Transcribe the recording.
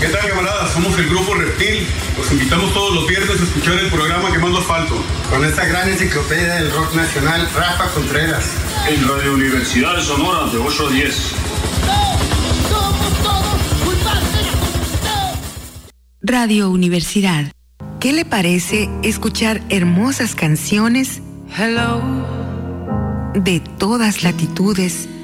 tal, camaradas? Somos el Grupo Reptil. Los invitamos todos los viernes a escuchar el programa Quemando Asfalto. Con esta gran enciclopedia del rock nacional, Rafa Contreras. En Radio Universidad de Sonora, de 8 a 10. Radio Universidad. ¿Qué le parece escuchar hermosas canciones? Hello. De todas latitudes